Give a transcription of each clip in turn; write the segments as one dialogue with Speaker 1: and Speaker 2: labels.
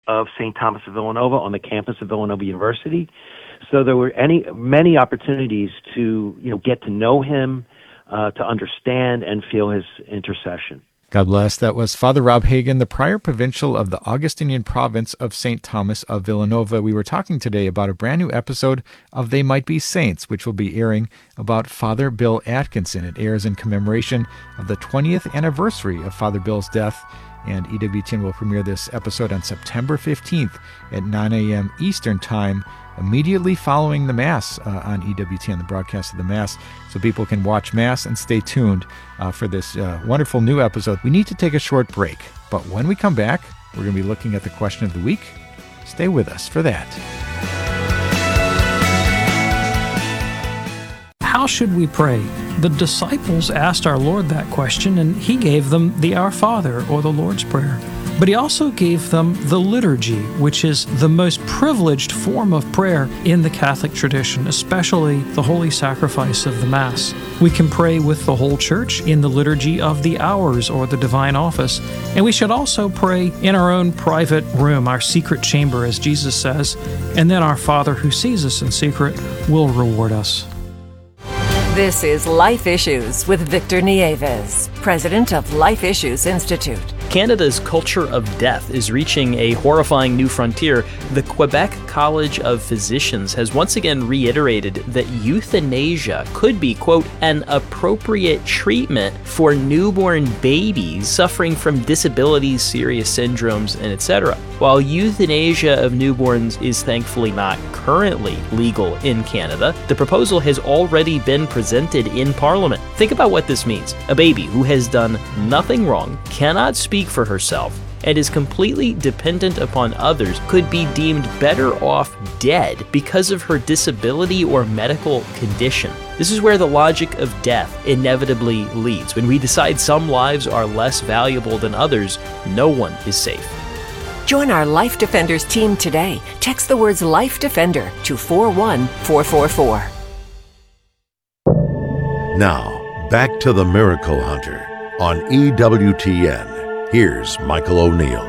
Speaker 1: of St. Thomas of Villanova on the campus of Villanova University. So there were many opportunities to get to know him, to understand and feel his intercession.
Speaker 2: God bless. That was Father Rob Hagen, the prior provincial of the Augustinian province of St. Thomas of Villanova. We were talking today about a brand new episode of They Might Be Saints, which will be airing about Father Bill Atkinson. It airs in commemoration of the 20th anniversary of Father Bill's death, and EWTN will premiere this episode on September 15th at 9 a.m. Eastern Time, immediately following the Mass on EWTN, the broadcast of the Mass, so people can watch Mass and stay tuned for this wonderful new episode. We need to take a short break, but when we come back, we're going to be looking at the question of the week. Stay with us for that.
Speaker 3: How should we pray? The disciples asked our Lord that question, and he gave them the Our Father, or the Lord's Prayer. But he also gave them the liturgy, which is the most privileged form of prayer in the Catholic tradition, especially the holy sacrifice of the Mass. We can pray with the whole Church in the liturgy of the hours or the divine office, and we should also pray in our own private room, our secret chamber, as Jesus says, and then our Father who sees us in secret will reward us.
Speaker 4: This is Life Issues with Victor Nieves, president of Life Issues Institute.
Speaker 5: Canada's culture of death is reaching a horrifying new frontier. The Quebec College of Physicians has once again reiterated that euthanasia could be, quote, an appropriate treatment for newborn babies suffering from disabilities, serious syndromes, and etc. While euthanasia of newborns is thankfully not currently legal in Canada, the proposal has already been presented in Parliament. Think about what this means. A baby who has done nothing wrong, cannot speak for herself, and is completely dependent upon others could be deemed better off dead because of her disability or medical condition. This is where the logic of death inevitably leads. When we decide some lives are less valuable than others, no one is safe.
Speaker 4: Join our Life Defenders team today. Text the words Life Defender to 41444.
Speaker 6: Now, back to the Miracle Hunter on EWTN. Here's Michael O'Neill.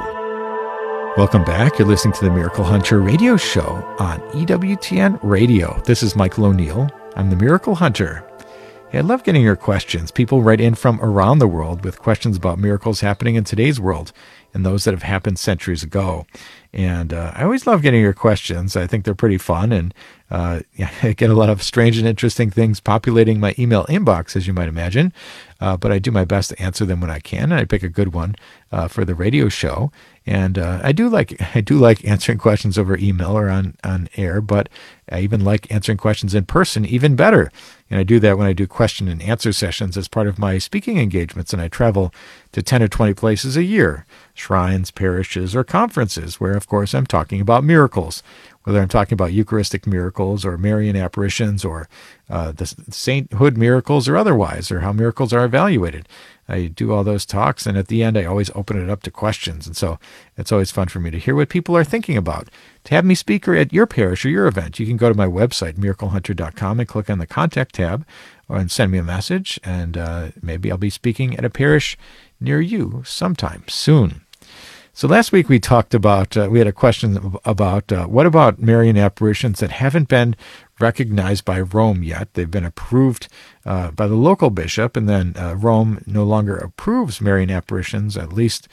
Speaker 2: Welcome back. You're listening to the Miracle Hunter radio show on EWTN Radio. This is Michael O'Neill. I'm the Miracle Hunter. Hey, I love getting your questions. People write in from around the world with questions about miracles happening in today's world and those that have happened centuries ago. And I always love getting your questions. I think they're pretty fun, and I get a lot of strange and interesting things populating my email inbox, as you might imagine. But I do my best to answer them when I can, and I pick a good one for the radio show. And I do like answering questions over email or on air, but I even like answering questions in person even better. And I do that when I do question and answer sessions as part of my speaking engagements, and I travel to 10 or 20 places a year, shrines, parishes, or conferences, where, of course, I'm talking about miracles, whether I'm talking about Eucharistic miracles or Marian apparitions or the sainthood miracles or otherwise, or how miracles are evaluated. I do all those talks, and at the end, I always open it up to questions. And so it's always fun for me to hear what people are thinking about. To have me speak at your parish or your event, you can go to my website, miraclehunter.com, and click on the Contact tab and send me a message, and maybe I'll be speaking at a parish near you sometime soon. So last week we talked about, we had a question about what about Marian apparitions that haven't been recognized by Rome yet? They've been approved by the local bishop, and then Rome no longer approves Marian apparitions, at least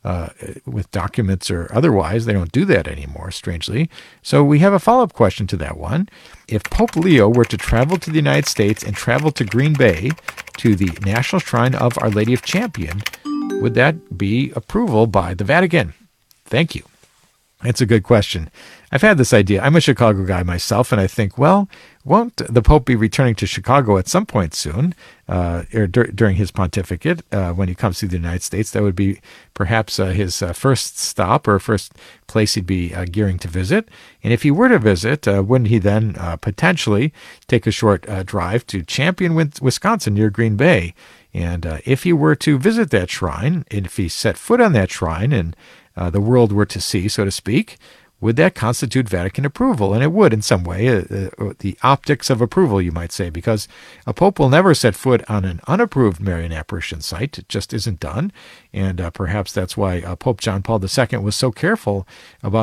Speaker 2: with documents or otherwise. They don't do that anymore, strangely. So we have a follow-up question to that one. If Pope Leo were to travel to the United States and travel to Green Bay to the National Shrine of Our Lady of Champion, would that be approval by the Vatican? Thank you. It's a good question. I've had this idea. I'm a Chicago guy myself, and I think, well, won't the Pope be returning to Chicago at some point soon, or during his pontificate, when he comes to the United States? That would be perhaps his first stop or first place he'd be gearing to visit. And if he were to visit, wouldn't he then potentially take a short drive to Champion, Wisconsin, near Green Bay? And if he were to visit that shrine, and if he set foot on that shrine and the world were to see, so to speak, would that constitute Vatican approval? And it would in some way, the optics of approval, you might say, because a pope will never set foot on an unapproved Marian apparition site. It just isn't done. And perhaps that's why Pope John Paul II was so careful about